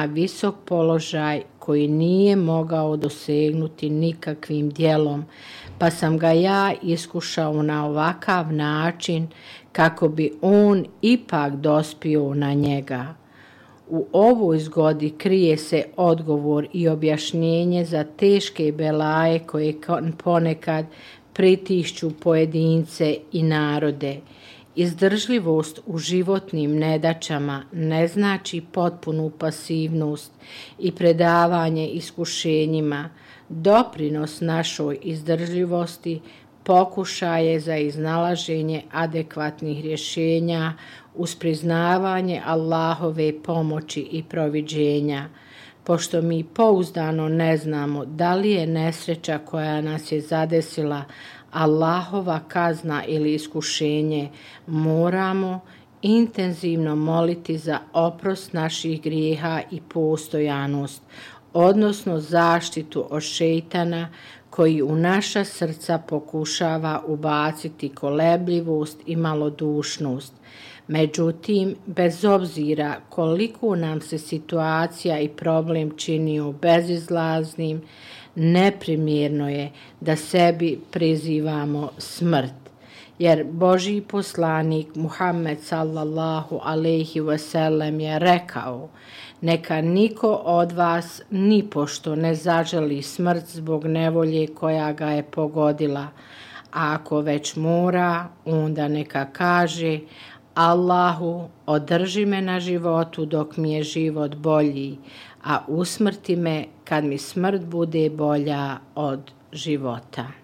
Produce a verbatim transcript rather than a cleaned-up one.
na visok položaj koji nije mogao dosegnuti nikakvim djelom, pa sam ga ja iskušao na ovakav način kako bi on ipak dospio na njega. U ovoj zgodi krije se odgovor i objašnjenje za teške belaje koje ponekad pritišću pojedince i narode. Izdržljivost u životnim nedaćama ne znači potpunu pasivnost i predavanje iskušenjima. Doprinos našoj izdržljivosti pokušaje za iznalaženje adekvatnih rješenja uz priznavanje Allahove pomoći i proviđenja. Pošto mi pouzdano ne znamo da li je nesreća koja nas je zadesila Allahova kazna ili iskušenje, moramo intenzivno moliti za oprost naših grijeha i postojanost, odnosno zaštitu od šejtana koji u naša srca pokušava ubaciti kolebljivost i malodušnost. Međutim, bez obzira koliko nam se situacija i problem činio bezizlaznim, neprimjerno je da sebi prizivamo smrt. Jer Božji poslanik Muhammed sallallahu alejhi ve sellem je rekao: neka niko od vas nipošto ne zaželi smrt zbog nevolje koja ga je pogodila, a ako već mora, onda neka kaže: Allahu, održi me na životu dok mi je život bolji, a usmrti me kad mi smrt bude bolja od života.